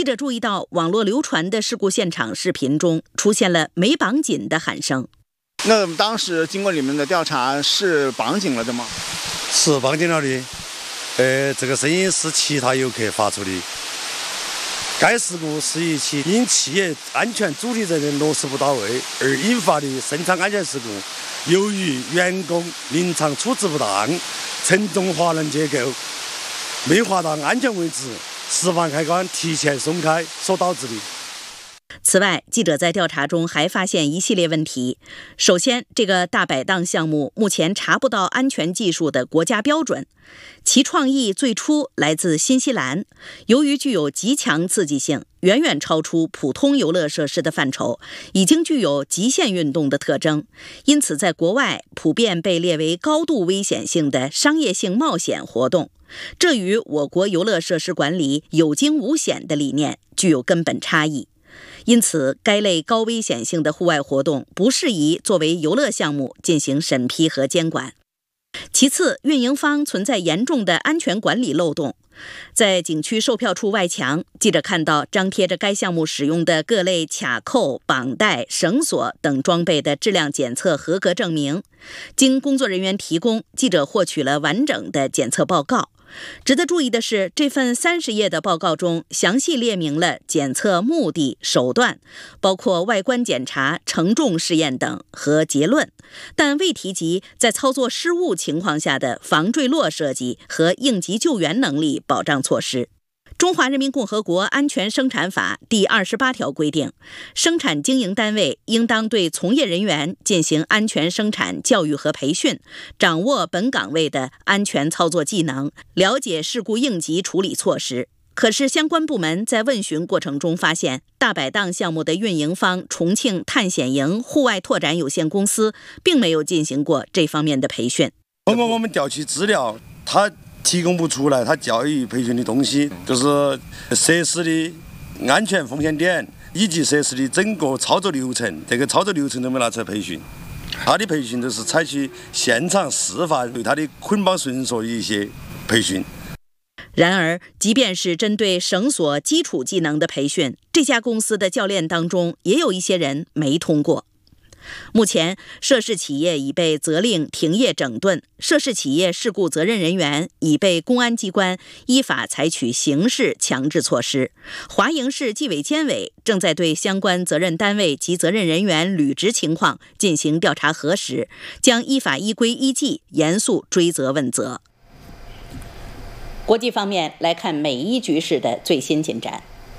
者注意到网络流传的事故现场视频中出现了没绑紧的喊声。 那当时经过你们的调查，是绑紧了的吗？ 是绑紧了的。这个声音是其他游客发出的。该事故是一起因企业安全主体责任落实不到位而引发的生产安全事故，由于员工临场处置不当，承重滑轮结构没滑到安全位置，释放开关提前松开所导致的。 此外，记者在调查中还发现一系列问题。首先，这个大摆档项目目前查不到安全技术的国家标准，其创意最初来自新西兰，由于具有极强刺激性，远远超出普通游乐设施的范畴，已经具有极限运动的特征，因此在国外普遍被列为高度危险性的商业性冒险活动。这与我国游乐设施管理有惊无险的理念具有根本差异。因此，该类高危险性的户外活动不适宜作为游乐项目进行审批和监管。其次，运营方存在严重的安全管理漏洞。在景区售票处外墙，记者看到张贴着该项目使用的各类卡扣、绑带、绳索等装备的质量检测合格证明。经工作人员提供，记者获取了完整的检测报告。值得注意的是，这份30页的报告中详细列明了检测目的、手段，包括外观检查、承重试验等和结论，但未提及在操作失误情况下的防坠落设计和应急救援能力保障措施。中华人民共和国安全生产法第28条规定，生产经营单位应当对从业人员进行安全生产教育和培训，掌握本岗位的安全操作技能，了解事故应急处理措施。可是相关部门在问询过程中发现，大摆档项目的运营方重庆探险营户外拓展有限公司并没有进行过这方面的培训。 通过我们调取资料，他提供不出来他教育培训的东西，就是设施的安全风险点以及设施的整个操作流程，这个操作流程都没拿出来培训。他的培训都是采取现场示范，对他的捆绑绳索的一些培训。 然而，即便是针对绳索基础技能的培训，这家公司的教练当中也有一些人没通过。目前，涉事企业已被责令停业整顿，涉事企业事故责任人员已被公安机关依法采取刑事强制措施。华营市纪委监委正在对相关责任单位及责任人员履职情况进行调查核实，将依法依规依纪严肃追责问责。国际方面来看美伊局势的最新进展。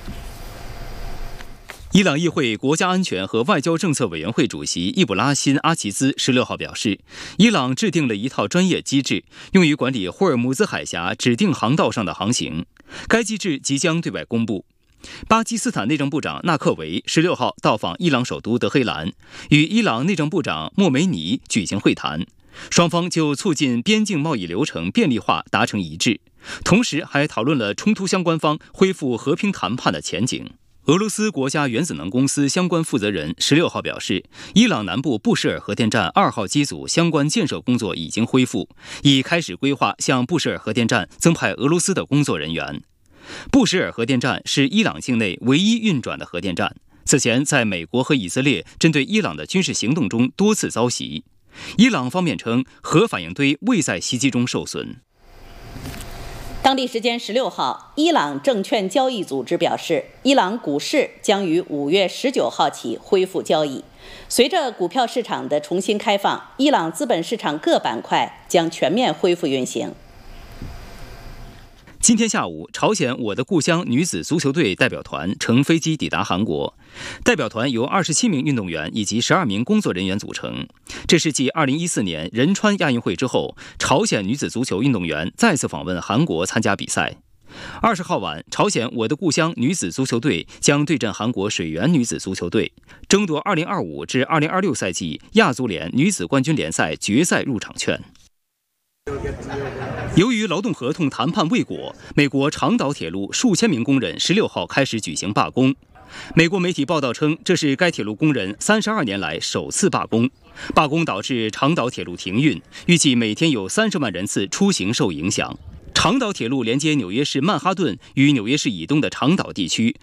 伊朗议会国家安全和外交政策委员会主席伊卜拉欣·阿齐兹16号表示，伊朗制定了一套专业机制，用于管理霍尔木兹海峡指定航道上的航行。该机制即将对外公布。巴基斯坦内政部长纳克维16号到访伊朗首都德黑兰，与伊朗内政部长莫梅尼举行会谈，双方就促进边境贸易流程便利化达成一致，同时还讨论了冲突相关方恢复和平谈判的前景。俄罗斯国家原子能公司相关负责人16号表示，伊朗南部布什尔核电站2号机组相关建设工作已经恢复，已开始规划向布什尔核电站增派俄罗斯的工作人员。布什尔核电站是伊朗境内唯一运转的核电站，此前在美国和以色列针对伊朗的军事行动中多次遭袭。伊朗方面称，核反应堆未在袭击中受损。 当地时间16号，伊朗证券交易组织表示，伊朗股市将于5月19号起恢复交易。随着股票市场的重新开放，伊朗资本市场各板块将全面恢复运行。 今天下午，朝鲜我的故乡女子足球队代表团乘飞机抵达韩国。代表团由27名运动员以及12名工作人员组成。这是继2014年仁川亚运会之后，朝鲜女子足球运动员再次访问韩国参加比赛。20号晚，朝鲜我的故乡女子足球队将对阵韩国水源女子足球队，争夺2025至2026赛季亚足联女子冠军联赛决赛入场券。由于劳动合同谈判未果，美国长岛铁路数千名工人16号开始举行罢工。美国媒体报道称，这是该铁路工人32年来首次罢工。罢工导致长岛铁路停运，预计每天有30万人次出行受影响。长岛铁路连接纽约市曼哈顿与纽约市以东的长岛地区，